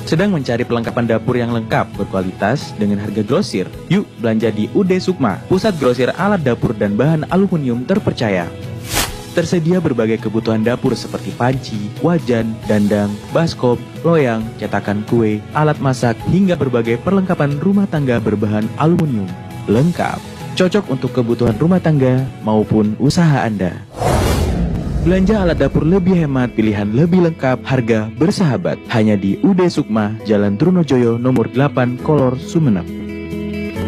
Sedang mencari perlengkapan dapur yang lengkap, berkualitas, dengan harga grosir? Yuk belanja di UD Sukma, pusat grosir alat dapur dan bahan aluminium terpercaya. Tersedia berbagai kebutuhan dapur seperti panci, wajan, dandang, baskom, loyang, cetakan kue, alat masak, hingga berbagai perlengkapan rumah tangga berbahan aluminium. Lengkap, cocok untuk kebutuhan rumah tangga maupun usaha Anda. Belanja alat dapur lebih hemat, pilihan lebih lengkap, harga bersahabat. Hanya di UD Sukma, Jalan Trunojoyo nomor 8, Kolor, Sumeneb.